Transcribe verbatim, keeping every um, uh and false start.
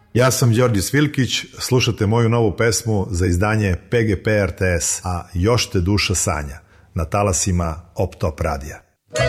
Ja sam Đorđe Svilkić, slušate moju novu pesmu za izdanje P G P R T S, a Još te duša sanja, na talasima Op Top radija.